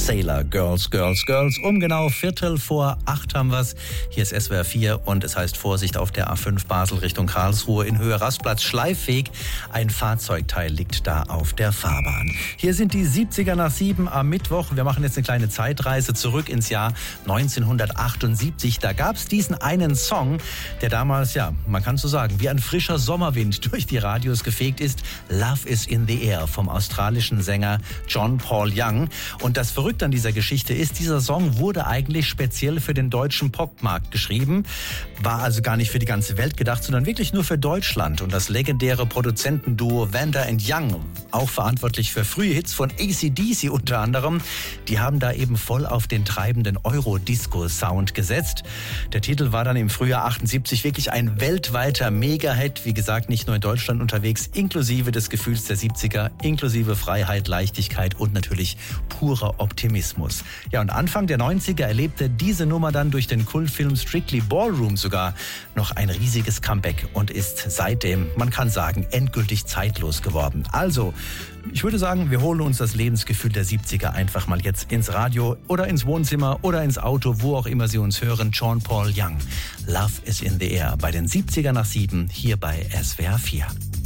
Sailor, Girls, Girls, Girls. Um genau 7:45 haben wir's. Hier ist SWR 4 und es heißt Vorsicht auf der A5 Basel Richtung Karlsruhe in Höhe Rastplatz Schleifweg. Ein Fahrzeugteil liegt da auf der Fahrbahn. Hier sind die 70er nach 7 am Mittwoch. Wir machen jetzt eine kleine Zeitreise zurück ins Jahr 1978. Da gab's diesen einen Song, der damals, ja, man kann so sagen, wie ein frischer Sommerwind durch die Radios gefegt ist. Love is in the Air vom australischen Sänger John Paul Young. Und das Verrückte an dieser Geschichte ist, dieser Song wurde eigentlich speziell für den deutschen Popmarkt geschrieben. War also gar nicht für die ganze Welt gedacht, sondern wirklich nur für Deutschland. Und das legendäre Produzentenduo Vanda and Young, auch verantwortlich für frühe Hits von AC/DC unter anderem, die haben da eben voll auf den treibenden Euro-Disco-Sound gesetzt. Der Titel war dann im Frühjahr 78 wirklich ein weltweiter Mega-Hit. Wie gesagt, nicht nur in Deutschland unterwegs, inklusive des Gefühls der 70er, inklusive Freiheit, Leichtigkeit und natürlich purer Optimismus. Ja, und Anfang der 90er erlebte diese Nummer dann durch den Kultfilm Strictly Ballroom sogar noch ein riesiges Comeback und ist seitdem, man kann sagen, endgültig zeitlos geworden. Also, ich würde sagen, wir holen uns das Lebensgefühl der 70er einfach mal jetzt ins Radio oder ins Wohnzimmer oder ins Auto, wo auch immer Sie uns hören. John Paul Young, Love is in the Air bei den 70er nach 7 hier bei SWR 4.